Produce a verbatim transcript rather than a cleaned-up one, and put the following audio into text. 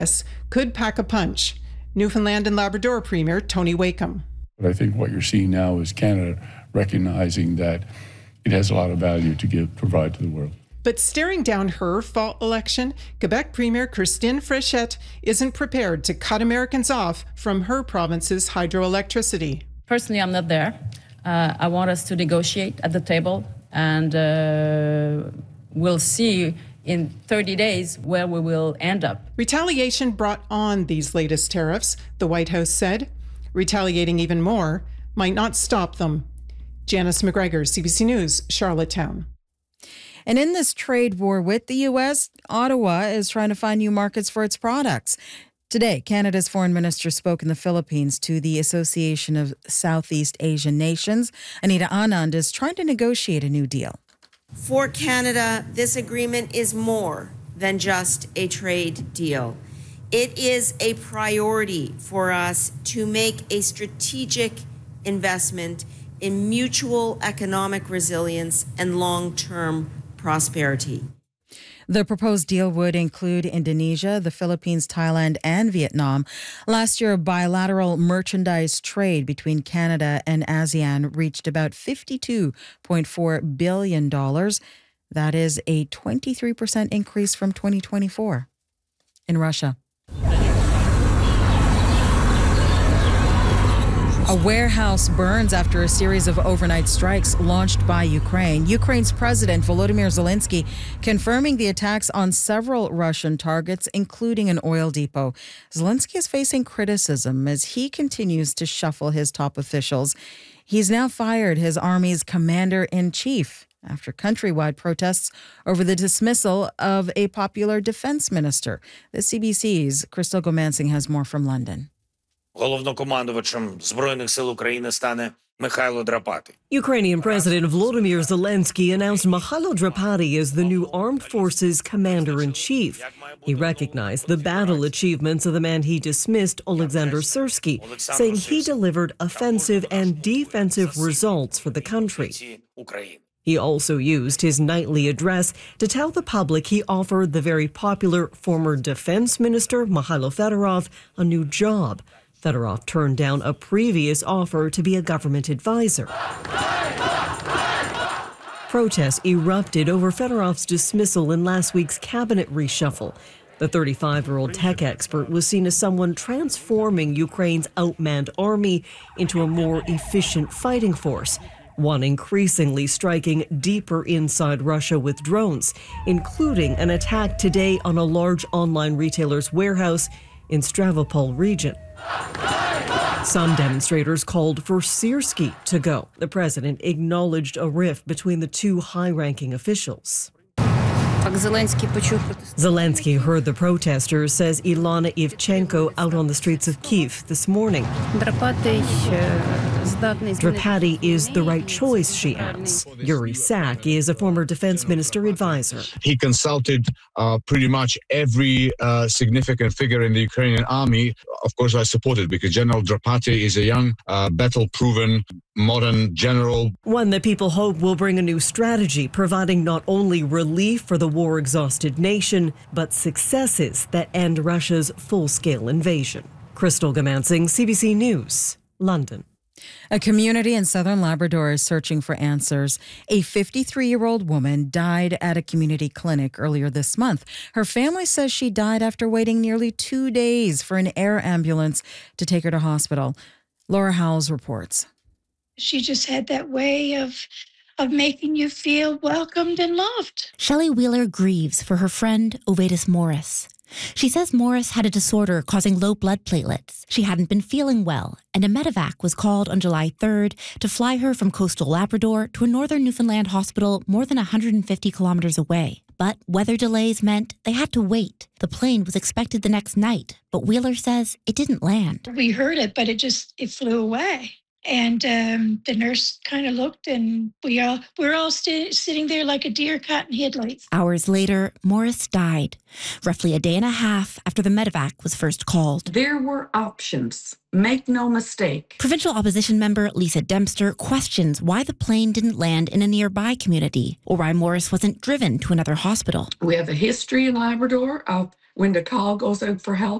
could pack a punch. Newfoundland and Labrador Premier Tony Wakeham. But I think what you're seeing now is Canada recognizing that it has a lot of value to give, provide to the world. But staring down her fall election, Quebec Premier Christine Fréchette isn't prepared to cut Americans off from her province's hydroelectricity. Personally, I'm not there. Uh, I want us to negotiate at the table, and uh, we'll see in thirty days where we will end up. Retaliation brought on these latest tariffs, the White House said. Retaliating even more might not stop them. Janice McGregor, C B C News, Charlottetown. And in this trade war with the U S, Ottawa is trying to find new markets for its products. Today, Canada's foreign minister spoke in the Philippines to the Association of Southeast Asian Nations. Anita Anand is trying to negotiate a new deal. For Canada, this agreement is more than just a trade deal. It is a priority for us to make a strategic investment in mutual economic resilience and long-term prosperity. The proposed deal would include Indonesia, the Philippines, Thailand, and Vietnam. Last year, bilateral merchandise trade between Canada and ASEAN reached about fifty-two point four billion dollars. That is a twenty-three percent increase from twenty twenty-four. In Russia, a warehouse burns after a series of overnight strikes launched by Ukraine. Ukraine's President Volodymyr Zelensky confirming the attacks on several Russian targets, including an oil depot. Zelensky is facing criticism as he continues to shuffle his top officials. He's now fired his army's commander-in-chief after countrywide protests over the dismissal of a popular defense minister. The C B C's Crystal Gomansing has more from London. Головнокомандувачем Збройних сил України стане Михайло Драпати. Ukrainian President Volodymyr Zelensky announced Mikhailo Drapati as the new armed forces commander-in-chief. He recognized the battle achievements of the man he dismissed, Oleksandr Syrsky, saying he delivered offensive and defensive results for the country. He also used his nightly address to tell the public he offered the very popular former defense minister, Mikhailo Fedorov, a new job. Fedorov turned down a previous offer to be a government advisor. Protests erupted over Fedorov's dismissal in last week's cabinet reshuffle. The thirty-five-year-old tech expert was seen as someone transforming Ukraine's outmanned army into a more efficient fighting force, one increasingly striking deeper inside Russia with drones, including an attack today on a large online retailer's warehouse in Stavropol region. Some demonstrators called for Syrsky to go. The president acknowledged a rift between the two high-ranking officials. Zelensky heard the protesters, says Ilana Ivchenko out on the streets of Kyiv this morning. Drapati is the right choice, she adds. Yuri Sak is a former defense minister advisor. He consulted uh, pretty much every uh, significant figure in the Ukrainian army. Of course, I support it because General Drapati is a young, uh, battle-proven, modern general. One that people hope will bring a new strategy, providing not only relief for the war-exhausted nation, but successes that end Russia's full-scale invasion. Crystal Gomansing, C B C News, London. A community in southern Labrador is searching for answers. A fifty-three-year-old woman died at a community clinic earlier this month. Her family says she died after waiting nearly two days for an air ambulance to take her to hospital. Laura Howells reports. She just had that way of of making you feel welcomed and loved. Shelley Wheeler grieves for her friend Ovatus Morris. She says Morris had a disorder causing low blood platelets. She hadn't been feeling well, and a medevac was called on July third to fly her from coastal Labrador to a northern Newfoundland hospital more than one hundred fifty kilometers away. But weather delays meant they had to wait. The plane was expected the next night, but Wheeler says it didn't land. We heard it, but it just, it flew away. And um, the nurse kind of looked, and we all we're all st- sitting there like a deer caught in headlights. Hours later, Morris died, roughly a day and a half after the medevac was first called. There were options. Make no mistake. Provincial opposition member Lisa Dempster questions why the plane didn't land in a nearby community or why Morris wasn't driven to another hospital. We have a history in Labrador of when the call goes out for help.